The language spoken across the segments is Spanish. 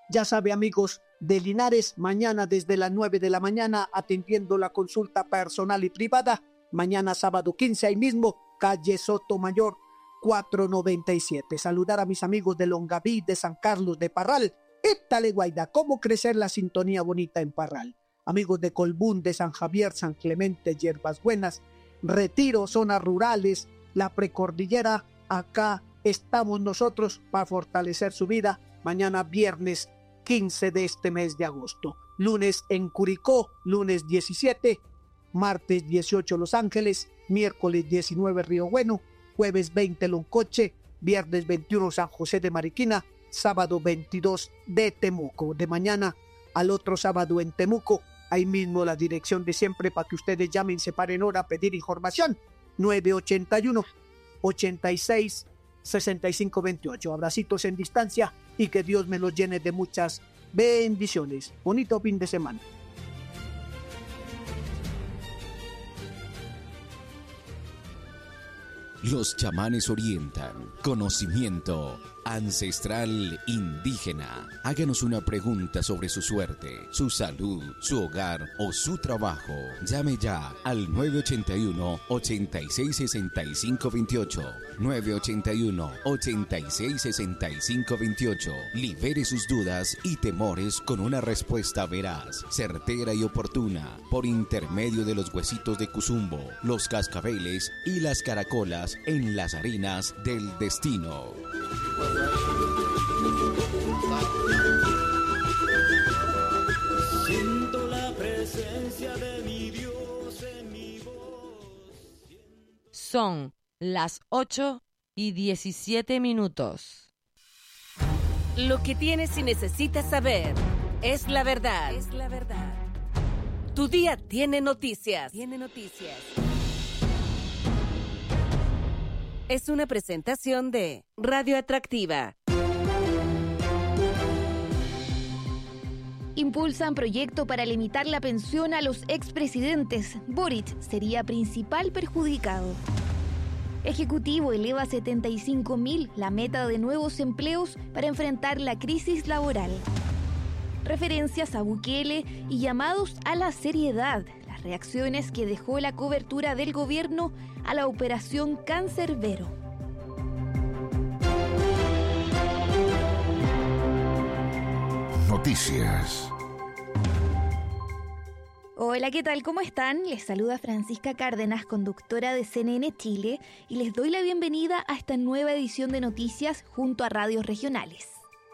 Ya sabe, amigos de Linares, mañana desde las 9 de la mañana atendiendo la consulta personal y privada. Mañana sábado 15, ahí mismo, calle Sotomayor 497. Saludar a mis amigos de Longaví, de San Carlos, de Parral. Étale, Guaida, cómo crecer la sintonía bonita en Parral. Amigos de Colbún, de San Javier, San Clemente, Hierbas Buenas, Retiro, zonas rurales, la precordillera. Acá estamos nosotros para fortalecer su vida. Mañana viernes 15 de este mes de agosto. Lunes en Curicó, lunes 17, martes 18 Los Ángeles, miércoles 19 Río Bueno, jueves 20 Loncoche, viernes 21 San José de Mariquina, sábado 22 de Temuco. De mañana al otro sábado en Temuco, ahí mismo la dirección de siempre para que ustedes llamen, se paren hora a pedir información. 981 86 6528. Abracitos en distancia y que Dios me los llene de muchas bendiciones. Bonito fin de semana. Los chamanes orientan. Conocimiento ancestral indígena. Háganos una pregunta sobre su suerte, su salud, su hogar o su trabajo. Llame ya al 981-866528. 981-866528. Libere sus dudas y temores con una respuesta veraz, certera y oportuna, por intermedio de los huesitos de Cuzumbo, los cascabeles y las caracolas en las harinas del destino. Siento la presencia de mi Dios en mi voz. Son las 8:17. Lo que tienes y necesitas saber es la verdad. Es la verdad. Tu día tiene noticias. Es una presentación de Radio Atractiva. Impulsan proyecto para limitar la pensión a los expresidentes. Boric sería principal perjudicado. Ejecutivo eleva a 75.000 la meta de nuevos empleos para enfrentar la crisis laboral. Referencias a Bukele y llamados a la seriedad. Las reacciones que dejó la cobertura del gobierno a la operación Cancerbero. Noticias. Hola, ¿qué tal? ¿Cómo están? Les saluda Francisca Cárdenas, conductora de CNN Chile, y les doy la bienvenida a esta nueva edición de noticias junto a radios regionales.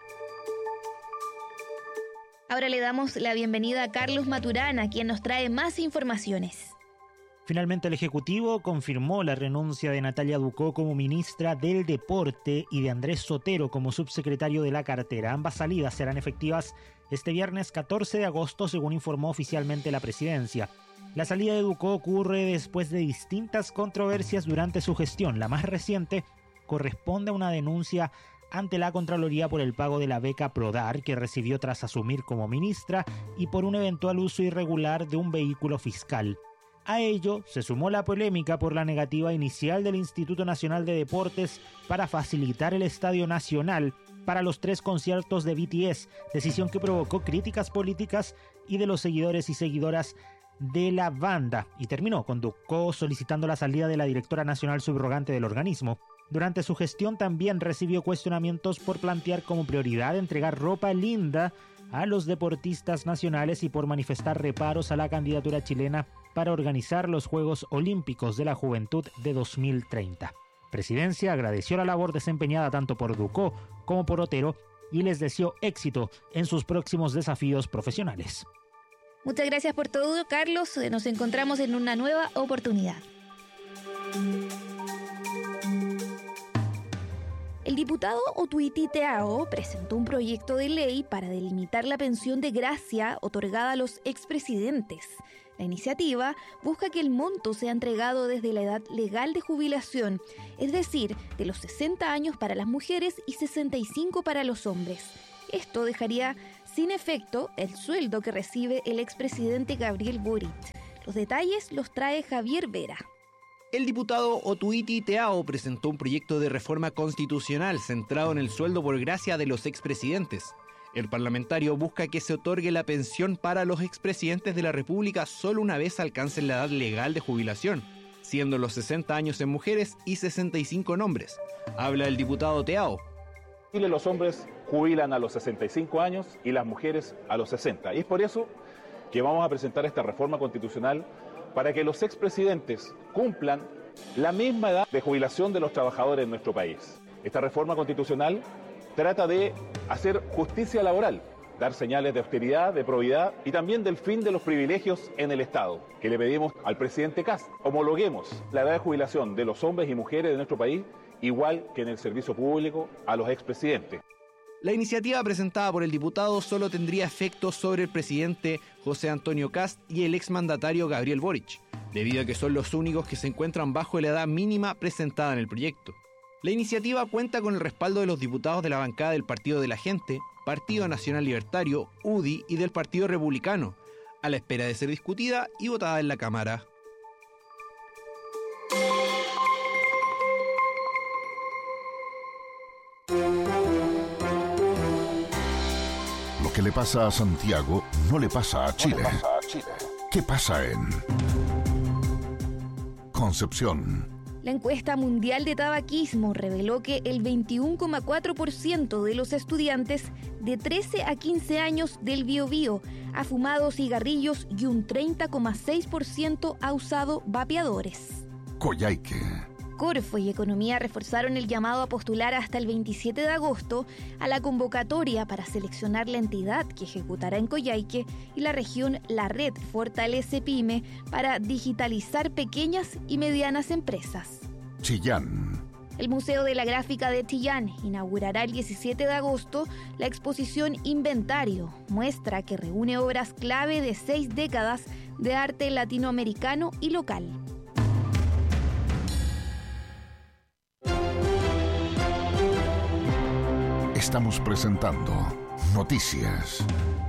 Ahora le damos la bienvenida a Carlos Maturana, quien nos trae más informaciones. Finalmente el Ejecutivo confirmó la renuncia de Natalia Ducó como ministra del Deporte y de Andrés Sotero como subsecretario de la cartera. Ambas salidas serán efectivas este viernes 14 de agosto, según informó oficialmente la presidencia. La salida de Ducó ocurre después de distintas controversias durante su gestión. La más reciente corresponde a una denuncia ante la Contraloría por el pago de la beca Prodar que recibió tras asumir como ministra y por un eventual uso irregular de un vehículo fiscal. A ello se sumó la polémica por la negativa inicial del Instituto Nacional de Deportes para facilitar el Estadio Nacional para los 3 conciertos de BTS, decisión que provocó críticas políticas y de los seguidores y seguidoras de la banda, y terminó con Ducó solicitando la salida de la directora nacional subrogante del organismo. Durante su gestión también recibió cuestionamientos por plantear como prioridad entregar ropa linda a los deportistas nacionales y por manifestar reparos a la candidatura chilena para organizar los Juegos Olímpicos de la Juventud de 2030. Presidencia agradeció la labor desempeñada tanto por Ducó como por Otero y les deseó éxito en sus próximos desafíos profesionales. Muchas gracias por todo, Carlos. Nos encontramos en una nueva oportunidad. El diputado Otuiti Teao presentó un proyecto de ley para delimitar la pensión de gracia otorgada a los expresidentes. La iniciativa busca que el monto sea entregado desde la edad legal de jubilación, es decir, de los 60 años para las mujeres y 65 para los hombres. Esto dejaría sin efecto el sueldo que recibe el expresidente Gabriel Boric. Los detalles los trae Javier Vera. El diputado Otuiti Teao presentó un proyecto de reforma constitucional centrado en el sueldo por gracia de los expresidentes. El parlamentario busca que se otorgue la pensión para los expresidentes de la República solo una vez alcancen la edad legal de jubilación, siendo los 60 años en mujeres y 65 en hombres. Habla el diputado Teao. En Chile los hombres jubilan a los 65 años y las mujeres a los 60. Y es por eso que vamos a presentar esta reforma constitucional para que los expresidentes cumplan la misma edad de jubilación de los trabajadores en nuestro país. Esta reforma constitucional trata de hacer justicia laboral, dar señales de austeridad, de probidad y también del fin de los privilegios en el Estado, que le pedimos al presidente Kast. Homologuemos la edad de jubilación de los hombres y mujeres de nuestro país, igual que en el servicio público a los expresidentes. La iniciativa presentada por el diputado solo tendría efecto sobre el presidente José Antonio Kast y el exmandatario Gabriel Boric, debido a que son los únicos que se encuentran bajo la edad mínima presentada en el proyecto. La iniciativa cuenta con el respaldo de los diputados de la bancada del Partido de la Gente, Partido Nacional Libertario, UDI y del Partido Republicano, a la espera de ser discutida y votada en la Cámara. Lo que le pasa a Santiago no le pasa a Chile. ¿Qué pasa en Concepción? La encuesta mundial de tabaquismo reveló que el 21,4% de los estudiantes de 13 a 15 años del Biobío ha fumado cigarrillos y un 30,6% ha usado vapeadores. Coyhaique. Corfo y Economía reforzaron el llamado a postular hasta el 27 de agosto a la convocatoria para seleccionar la entidad que ejecutará en Coyhaique y la región La Red Fortalece Pyme para digitalizar pequeñas y medianas empresas. Chillán. El Museo de la Gráfica de Chillán inaugurará el 17 de agosto la exposición Inventario, muestra que reúne obras clave de 6 décadas de arte latinoamericano y local. Estamos presentando Noticias.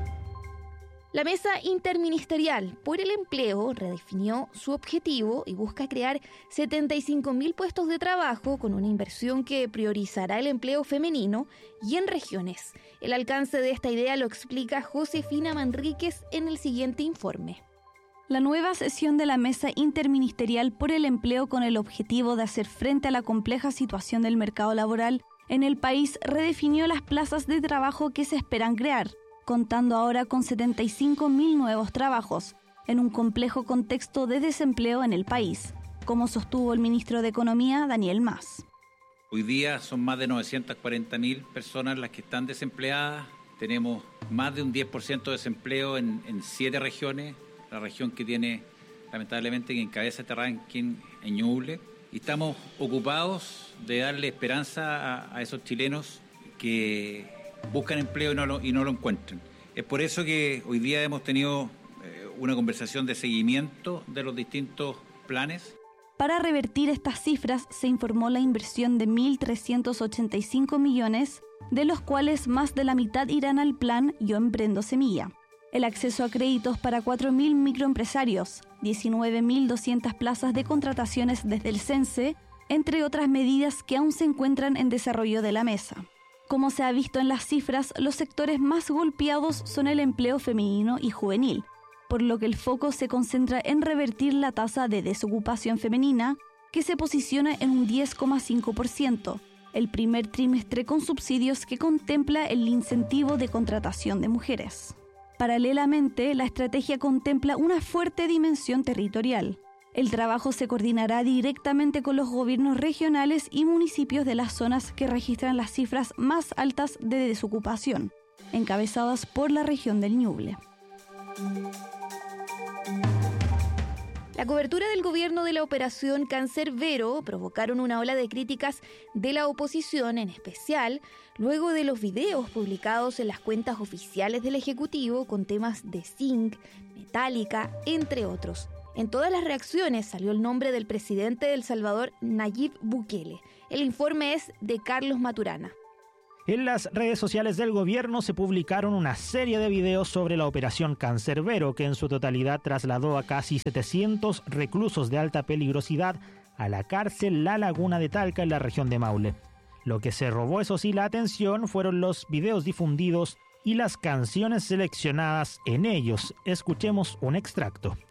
La Mesa Interministerial por el Empleo redefinió su objetivo y busca crear 75.000 puestos de trabajo con una inversión que priorizará el empleo femenino y en regiones. El alcance de esta idea lo explica Josefina Manríquez en el siguiente informe. La nueva sesión de la Mesa Interministerial por el Empleo, con el objetivo de hacer frente a la compleja situación del mercado laboral en el país, redefinió las plazas de trabajo que se esperan crear, contando ahora con 75.000 nuevos trabajos, en un complejo contexto de desempleo en el país, como sostuvo el ministro de Economía, Daniel Mas. Hoy día son más de 940.000 personas las que están desempleadas. Tenemos más de un 10% de desempleo en 7 regiones. La región que tiene, lamentablemente, que encabeza este ranking en Ñuble. Y estamos ocupados de darle esperanza a esos chilenos que buscan empleo y no lo encuentran. Es por eso que hoy día hemos tenido una conversación de seguimiento de los distintos planes. Para revertir estas cifras se informó la inversión de 1.385 millones, de los cuales más de la mitad irán al plan Yo Emprendo Semilla. El acceso a créditos para 4.000 microempresarios, 19.200 plazas de contrataciones desde el CENSE, entre otras medidas que aún se encuentran en desarrollo de la mesa. Como se ha visto en las cifras, los sectores más golpeados son el empleo femenino y juvenil, por lo que el foco se concentra en revertir la tasa de desocupación femenina, que se posiciona en un 10,5%, el primer trimestre con subsidios que contempla el incentivo de contratación de mujeres. Paralelamente, la estrategia contempla una fuerte dimensión territorial. El trabajo se coordinará directamente con los gobiernos regionales y municipios de las zonas que registran las cifras más altas de desocupación, encabezadas por la región del Ñuble. La cobertura del gobierno de la operación Cancerbero provocaron una ola de críticas de la oposición, en especial luego de los videos publicados en las cuentas oficiales del Ejecutivo con temas de zinc, metálica, entre otros. En todas las reacciones salió el nombre del presidente de El Salvador, Nayib Bukele. El informe es de Carlos Maturana. En las redes sociales del gobierno se publicaron una serie de videos sobre la operación Cancerbero, que en su totalidad trasladó a casi 700 reclusos de alta peligrosidad a la cárcel La Laguna de Talca, en la región de Maule. Lo que se robó, eso sí, la atención fueron los videos difundidos y las canciones seleccionadas en ellos. Escuchemos un extracto.